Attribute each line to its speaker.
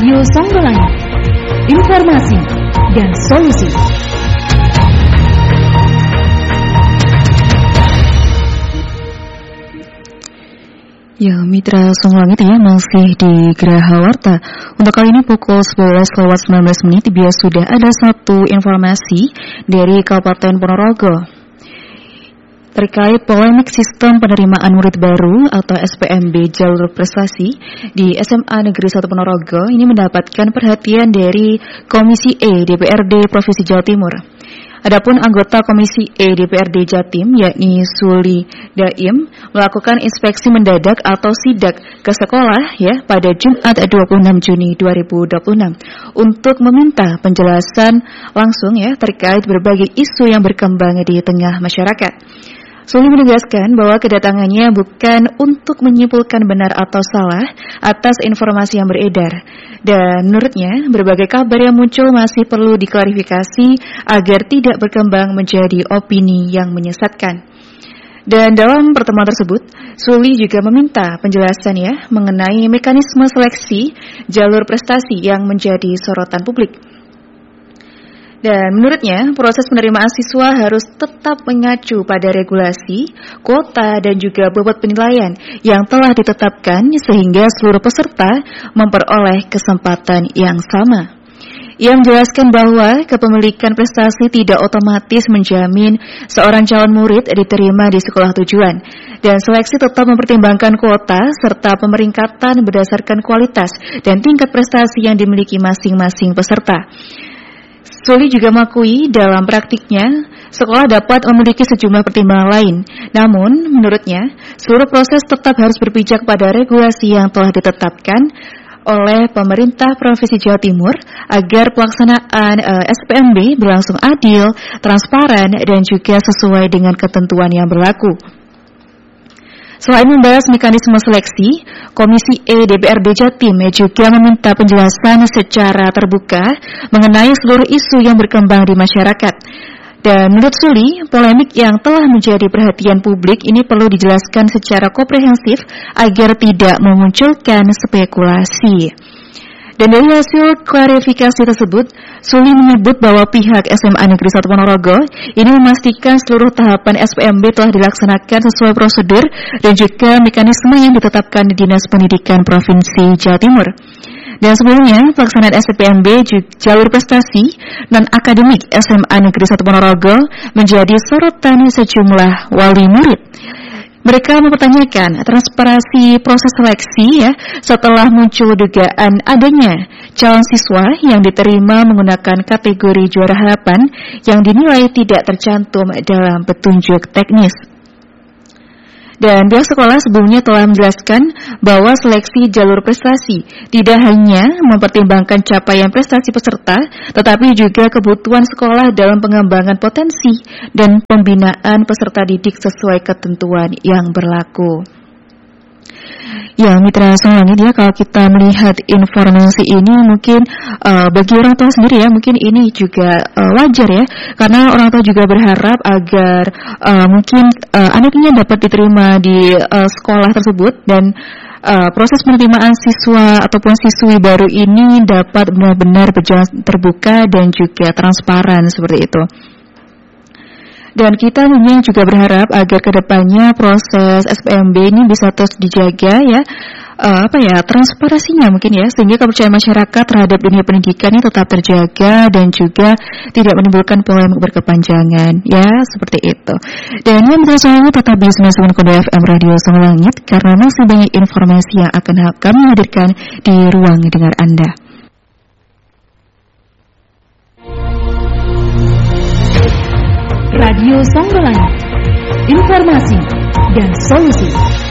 Speaker 1: Radio Songgolangit, informasi dan solusi.
Speaker 2: Ya, Mitra Songgolangit ya, masih di Geraha Warta. Untuk kali ini pukul 11:19 biar sudah ada satu informasi dari Kabupaten Ponorogo terkait polemik sistem penerimaan murid baru atau SPMB jalur prestasi di SMA Negeri 1 Ponorogo ini mendapatkan perhatian dari Komisi E DPRD Provinsi Jawa Timur. Adapun anggota Komisi E DPRD Jatim yakni Suli Daim melakukan inspeksi mendadak atau sidak ke sekolah ya pada Jumat 26 Juni 2026 untuk meminta penjelasan langsung ya terkait berbagai isu yang berkembang di tengah masyarakat. Suli menegaskan bahwa kedatangannya bukan untuk menyimpulkan benar atau salah atas informasi yang beredar. Dan menurutnya, berbagai kabar yang muncul masih perlu diklarifikasi agar tidak berkembang menjadi opini yang menyesatkan. Dan dalam pertemuan tersebut, Suli juga meminta penjelasan ya mengenai mekanisme seleksi jalur prestasi yang menjadi sorotan publik. Dan menurutnya, proses penerimaan siswa harus tetap mengacu pada regulasi, kuota, dan juga bobot penilaian yang telah ditetapkan sehingga seluruh peserta memperoleh kesempatan yang sama. Ia menjelaskan bahwa kepemilikan prestasi tidak otomatis menjamin seorang calon murid diterima di sekolah tujuan, dan seleksi tetap mempertimbangkan kuota serta pemeringkatan berdasarkan kualitas dan tingkat prestasi yang dimiliki masing-masing peserta. Suli juga mengakui dalam praktiknya, sekolah dapat memiliki sejumlah pertimbangan lain. Namun, menurutnya, seluruh proses tetap harus berpijak pada regulasi yang telah ditetapkan oleh pemerintah Provinsi Jawa Timur agar pelaksanaan SPMB berlangsung adil, transparan, dan juga sesuai dengan ketentuan yang berlaku. Selain membahas mekanisme seleksi, Komisi E DPRD Jatim juga meminta penjelasan secara terbuka mengenai seluruh isu yang berkembang di masyarakat. Dan menurut Suli, polemik yang telah menjadi perhatian publik ini perlu dijelaskan secara komprehensif agar tidak memunculkan spekulasi. Dan dari hasil klarifikasi tersebut, Suli menyebut bahwa pihak SMA Negeri 1 Ponorogo ini memastikan seluruh tahapan SPMB telah dilaksanakan sesuai prosedur dan juga mekanisme yang ditetapkan di Dinas Pendidikan Provinsi Jawa Timur. Dan sebelumnya, pelaksanaan SPMB jalur prestasi non-akademik SMA Negeri 1 Ponorogo menjadi sorotan sejumlah wali murid. Mereka mempertanyakan transparansi proses seleksi ya setelah muncul dugaan adanya calon siswa yang diterima menggunakan kategori juara harapan yang dinilai tidak tercantum dalam petunjuk teknis. Dan pihak sekolah sebelumnya telah menjelaskan bahwa seleksi jalur prestasi tidak hanya mempertimbangkan capaian prestasi peserta, tetapi juga kebutuhan sekolah dalam pengembangan potensi dan pembinaan peserta didik sesuai ketentuan yang berlaku. Ya, Mitra Songgolangit ya, kalau kita melihat informasi ini mungkin bagi orang tua sendiri ya, mungkin ini juga wajar ya, karena orang tua juga berharap agar mungkin anaknya dapat diterima di sekolah tersebut dan proses penerimaan siswa ataupun siswi baru ini dapat benar-benar berjalan terbuka dan juga transparan seperti itu. Dan kita mungkin juga berharap agar kedepannya proses SPMB ini bisa terus dijaga ya, transparansinya mungkin ya, sehingga kepercayaan masyarakat terhadap dunia pendidikan ini tetap terjaga dan juga tidak menimbulkan polemik berkepanjangan ya, seperti itu. Dan yang berasal tetap di 99 Kode FM Radio Songgolangit karena masih banyak informasi yang akan kami hadirkan di ruang dengar Anda.
Speaker 1: Radio Songgolangit, informasi dan solusi.